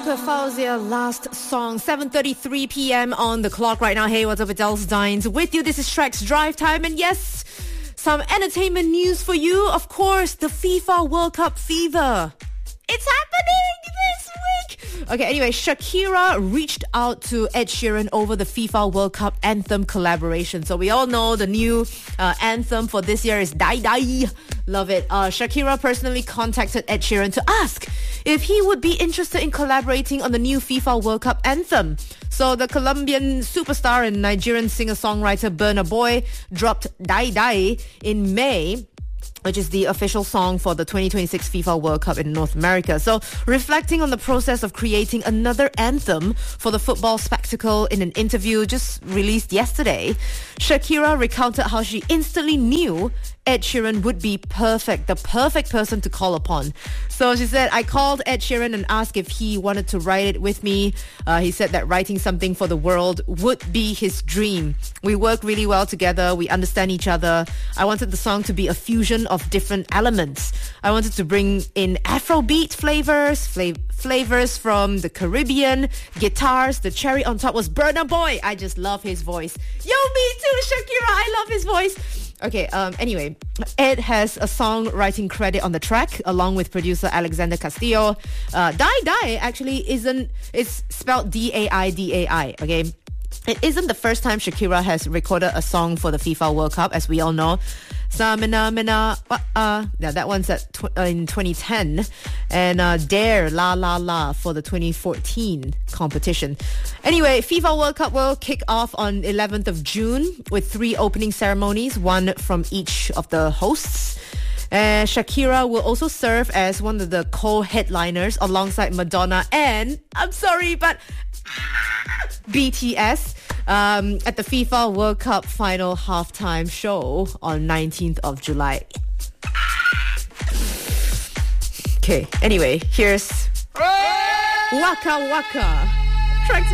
Fauzia, last song, 7:33 p.m. on the clock right now. Hey, what's up? It's Els Dines with you. This is Shrek's Drive Time, and yes, some entertainment news for you. Of course, the FIFA World Cup fever. It's happening this week. Okay, anyway, Shakira reached out to Ed Sheeran over the FIFA World Cup anthem collaboration. So we all know the new anthem for this year is Die Die. Love it. Shakira personally contacted Ed Sheeran to ask if he would be interested in collaborating on the new FIFA World Cup anthem. So the Colombian superstar and Nigerian singer-songwriter Burna Boy dropped Die Die in May, which is the official song for the 2026 FIFA World Cup in North America. So, reflecting on the process of creating another anthem for the football spectacle in an interview just released yesterday, Shakira recounted how she instantly knew Ed Sheeran would be the perfect person to call upon. So she said, I called Ed Sheeran and asked if he wanted to write it with me. He said that writing something for the world would be his dream. We work really well together. We understand each other. I wanted the song to be a fusion of different elements. I wanted to bring in Afrobeat flavors from the Caribbean, guitars. The cherry on top was Burna Boy. I just love his voice. Yo, me too, Shakira. I love his voice. Okay, anyway, Ed has a songwriting credit on the track along with producer Alexander Castillo. Die Die actually it's spelled D-A-I-D-A-I, okay? It isn't the first time Shakira has recorded a song for the FIFA World Cup, as we all know. That one's in 2010. And Dare, La La La for the 2014 competition. Anyway, FIFA World Cup will kick off on 11th of June with 3 opening ceremonies, one from each of the hosts. Shakira will also serve as one of the co-headliners alongside Madonna and, I'm sorry, but BTS at the FIFA World Cup final halftime show on 19th of July. Okay, anyway, here's Waka Waka.